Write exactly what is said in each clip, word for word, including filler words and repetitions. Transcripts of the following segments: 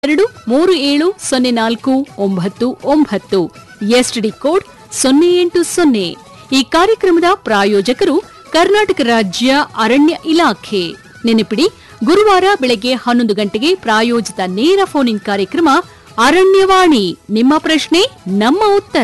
ಎರಡು ಮೂರು ಏಳು ಸೊನ್ನೆ ನಾಲ್ಕು ಒಂಬತ್ತು ಒಂಬತ್ತು ಎಸ್ಟಿಡಿ ಕೋಡ್ ಸೊನ್ನೆ ಎಂಟು ಸೊನ್ನೆ. ಈ ಕಾರ್ಯಕ್ರಮದ ಪ್ರಾಯೋಜಕರು ಕರ್ನಾಟಕ ರಾಜ್ಯ ಅರಣ್ಯ ಇಲಾಖೆ. ನೆನಪಿಡಿ, ಗುರುವಾರ ಬೆಳಗ್ಗೆ ಹನ್ನೊಂದು ಗಂಟೆಗೆ ಪ್ರಾಯೋಜಿತ ನೇರ ಫೋನ್ ಇನ್ ಕಾರ್ಯಕ್ರಮ ಅರಣ್ಯವಾಣಿ. ನಿಮ್ಮ ಪ್ರಶ್ನೆ ನಮ್ಮ ಉತ್ತರ.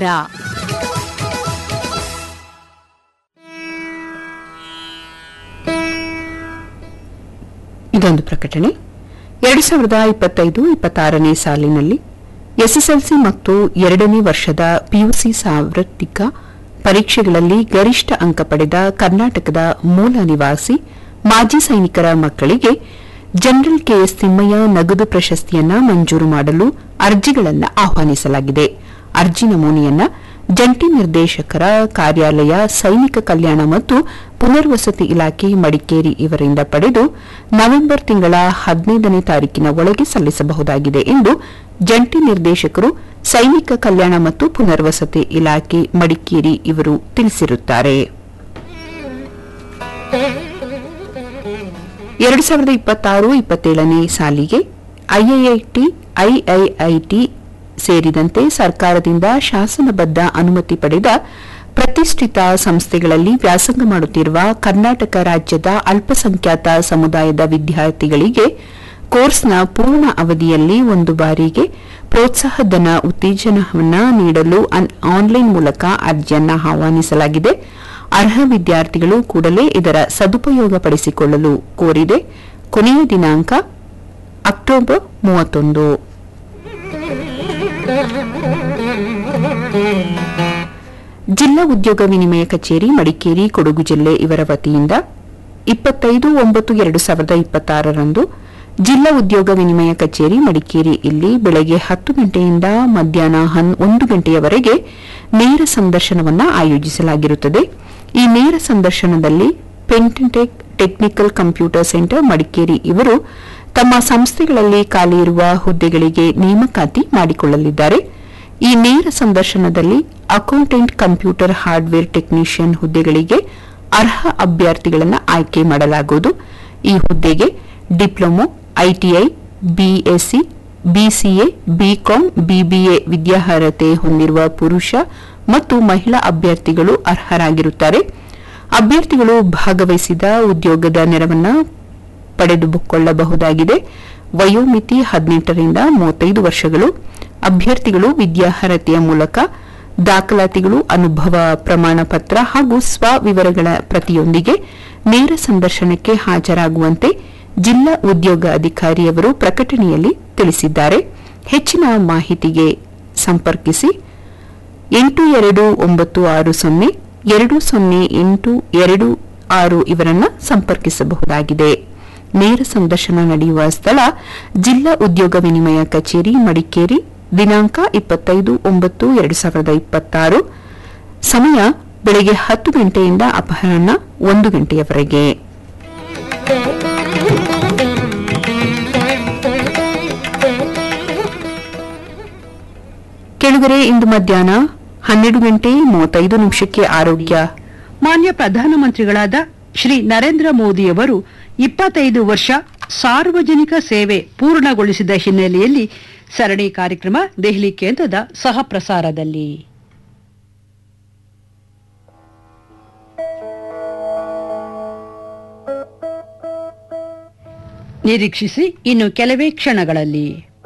ಇದೊಂದು ಪ್ರಕಟಣೆ. ಎರಡು ಸಾವಿರದ ಇಪ್ಪತ್ತೈದು ಇಪ್ಪತ್ತಾರನೇ ಸಾಲಿನಲ್ಲಿ ಎಸ್ಎಸ್ಎಲ್ಸಿ ಮತ್ತು ಎರಡನೇ ವರ್ಷದ ಪಿಯುಸಿ ಸಾರ್ವತ್ರಿಕ ಪರೀಕ್ಷೆಗಳಲ್ಲಿ ಗರಿಷ್ಠ ಅಂಕ ಪಡೆದ ಕರ್ನಾಟಕದ ಮೂಲ ನಿವಾಸಿ ಮಾಜಿ ಸೈನಿಕರ ಮಕ್ಕಳಿಗೆ ಜನರಲ್ ಕೆಎಸ್ ತಿಮ್ಮಯ್ಯ ನಗದು ಪ್ರಶಸ್ತಿಯನ್ನ ಮಂಜೂರು ಮಾಡಲು ಅರ್ಜಿಗಳನ್ನು ಆಹ್ವಾನಿಸಲಾಗಿದೆ. ಅರ್ಜಿ ನಮೂನೆಯನ್ನು ಜಂಟಿ ನಿರ್ದೇಶಕರ ಕಾರ್ಯಾಲಯ, ಸೈನಿಕ ಕಲ್ಯಾಣ ಮತ್ತು ಪುನರ್ವಸತಿ ಇಲಾಖೆ, ಮಡಿಕೇರಿ ಇವರಿಂದ ಪಡೆದು ನವೆಂಬರ್ ತಿಂಗಳ ಹದಿನೈದನೇ ತಾರೀಕಿನ ಒಳಗೆ ಸಲ್ಲಿಸಬಹುದಾಗಿದೆ ಎಂದು ಜಂಟಿ ನಿರ್ದೇಶಕರು, ಸೈನಿಕ ಕಲ್ಯಾಣ ಮತ್ತು ಪುನರ್ವಸತಿ ಇಲಾಖೆ, ಮಡಿಕೇರಿ ಇವರು ತಿಳಿಸಿರುತ್ತಾರೆ. ಎರಡು ಸಾವಿರದ ಇಪ್ಪತ್ತಾರು ಇಪ್ಪತ್ತೇಳನೇ ಸಾಲಿಗೆ ಐಐಐಟಿ, ಐಐಐಟಿ ಸೇರಿದಂತೆ ಸರ್ಕಾರದಿಂದ ಶಾಸನಬದ್ಧ ಅನುಮತಿ ಪಡೆದ ಪ್ರತಿಷ್ಠಿತ ಸಂಸ್ಥೆಗಳಲ್ಲಿ ವ್ಯಾಸಂಗ ಮಾಡುತ್ತಿರುವ ಕರ್ನಾಟಕ ರಾಜ್ಯದ ಅಲ್ಪಸಂಖ್ಯಾತ ಸಮುದಾಯದ ವಿದ್ಯಾರ್ಥಿಗಳಿಗೆ ಕೋರ್ಸ್ನ ಪೂರ್ಣ ಅವಧಿಯಲ್ಲಿ ಒಂದು ಬಾರಿಗೆ ಪ್ರೋತ್ಸಾಹಧನ ಉತ್ತೇಜನವನ್ನು ನೀಡಲು ಆನ್ಲೈನ್ ಮೂಲಕ ಅರ್ಜಿಯನ್ನು ಆಹ್ವಾನಿಸಲಾಗಿದೆ. ಅರ್ಹ ವಿದ್ಯಾರ್ಥಿಗಳು ಕೂಡಲೇ ಇದರ ಸದುಪಯೋಗ ಪಡಿಸಿಕೊಳ್ಳಲು ಕೋರಿದೆ. ಕೊನೆಯ ದಿನಾಂಕ ಅಕ್ಟೋಬರ್ ಮೂವತ್ತೊಂದು. ಜಿಲ್ಲಾ ಉದ್ಯೋಗ ವಿನಿಮಯ ಕಚೇರಿ, ಮಡಿಕೇರಿ, ಕೊಡಗು ಜಿಲ್ಲೆ ಇವರ ವತಿಯಿಂದ ಇಪ್ಪತ್ತೈದು ಒಂಬತ್ತು ಎರಡು ಸಾವಿರದ ಇಪ್ಪತ್ತಾರರಂದು ಜಿಲ್ಲಾ ಉದ್ಯೋಗ ವಿನಿಮಯ ಕಚೇರಿ, ಮಡಿಕೇರಿ ಇಲ್ಲಿ ಬೆಳಗ್ಗೆ ಹತ್ತು ಗಂಟೆಯಿಂದ ಮಧ್ಯಾಹ್ನ ಒಂದು ಗಂಟೆಯವರೆಗೆ ನೇರ ಸಂದರ್ಶನವನ್ನು ಆಯೋಜಿಸಲಾಗಿರುತ್ತದೆ. ಈ ನೇರ ಸಂದರ್ಶನದಲ್ಲಿ ಪೆಂಟೆಕ್ ಟೆಕ್ನಿಕಲ್ ಕಂಪ್ಯೂಟರ್ ಸೆಂಟರ್, ಮಡಿಕೇರಿ ಇವರು ತಮ್ಮ ಸಂಸ್ಥೆಗಳಲ್ಲಿ ಖಾಲಿ ಇರುವ ಹುದ್ದೆಗಳಿಗೆ ನೇಮಕಾತಿ ಮಾಡಿಕೊಳ್ಳಲಿದ್ದಾರೆ. ಈ ನೇರ ಸಂದರ್ಶನದಲ್ಲಿ ಅಕೌಂಟೆಂಟ್, ಕಂಪ್ಯೂಟರ್ ಹಾರ್ಡ್ವೇರ್ ಟೆಕ್ನಿಷಿಯನ್ ಹುದ್ದೆಗಳಿಗೆ ಅರ್ಹ ಅಭ್ಯರ್ಥಿಗಳನ್ನು ಆಯ್ಕೆ ಮಾಡಲಾಗುವುದು. ಈ ಹುದ್ದೆಗೆ diploma, ITI, BSc, BCA, BCom, BBA ವಿದ್ಯಾರ್ಹತೆ ಹೊಂದಿರುವ ಪುರುಷ ಮತ್ತು ಮಹಿಳಾ ಅಭ್ಯರ್ಥಿಗಳು ಅರ್ಹರಾಗಿರುತ್ತಾರೆ. ಅಭ್ಯರ್ಥಿಗಳು ಭಾಗವಹಿಸಿದ ಉದ್ಯೋಗದ ನೆರವನ್ನು ಪಡೆದುಕೊಳ್ಳಬಹುದಾಗಿದೆ. ವಯೋಮಿತಿ ಹದಿನೆಂಟರಿಂದ ಮೂವತ್ತೈದು ವರ್ಷಗಳು. ಅಭ್ಯರ್ಥಿಗಳು ವಿದ್ಯಾರ್ಹತೆಯ ಮೂಲಕ ದಾಖಲಾತಿಗಳು, ಅನುಭವ ಪ್ರಮಾಣ ಪತ್ರ ಹಾಗೂ ಸ್ವವಿವರಗಳ ಪ್ರತಿಯೊಂದಿಗೆ ನೇರ ಸಂದರ್ಶನಕ್ಕೆ ಹಾಜರಾಗುವಂತೆ ಜಿಲ್ಲಾ ಉದ್ಯೋಗ ಅಧಿಕಾರಿಯವರು ಪ್ರಕಟಣೆಯಲ್ಲಿ ತಿಳಿಸಿದ್ದಾರೆ. ಹೆಚ್ಚಿನ ಮಾಹಿತಿಗೆ ಸಂಪರ್ಕಿಸಿ ಎಂಟು ಎರಡು ಒಂಬತ್ತು ಆರು ಸೊನ್ನೆ ಎರಡು ಸೊನ್ನೆ ಎಂಟು ಎರಡು ಆರು ಇವರನ್ನು ಸಂಪರ್ಕಿಸಬಹುದಾಗಿದೆ. ನೇರ ಸಂದರ್ಶನ ನಡೆಯುವ ಸ್ಥಳ ಜಿಲ್ಲಾ ಉದ್ಯೋಗ ವಿನಿಮಯ ಕಚೇರಿ, ಮಡಿಕೇರಿ. ದಿನಾಂಕ ಇಪ್ಪತ್ತೈದು ಒಂಬತ್ತು ಎರಡು ಸಾವಿರದ ಇಪ್ಪತ್ತಾರು. ಸಮಯ ಬೆಳಗ್ಗೆ ಹತ್ತು ಗಂಟೆಯಿಂದ ಅಪರಾಹ್ನ ಒಂದು ಗಂಟೆಯವರೆಗೆ. ಕೆಳಗರೆ ಇಂದು ಮಧ್ಯಾಹ್ನ ಹನ್ನೆರಡು ಗಂಟೆ ಮೂವತ್ತೈದು ನಿಮಿಷಕ್ಕೆ ಆರೋಗ್ಯ. ಮಾನ್ಯ ಪ್ರಧಾನಮಂತ್ರಿಗಳಾದ ಶ್ರೀ ನರೇಂದ್ರ ಮೋದಿಯವರು ಇಪ್ಪತ್ತೈದು ವರ್ಷ ಸಾರ್ವಜನಿಕ ಸೇವೆ ಪೂರ್ಣಗೊಳಿಸಿದ ಹಿನ್ನೆಲೆಯಲ್ಲಿ ಸರಣಿ ಕಾರ್ಯಕ್ರಮ ದೆಹಲಿ ಕೇಂದ್ರದ ಸಹ ಪ್ರಸಾರದಲ್ಲಿ. ನಿರೀಕ್ಷಿಸಿ ಇನ್ನು ಕೆಲವೇ ಕ್ಷಣಗಳಲ್ಲಿ.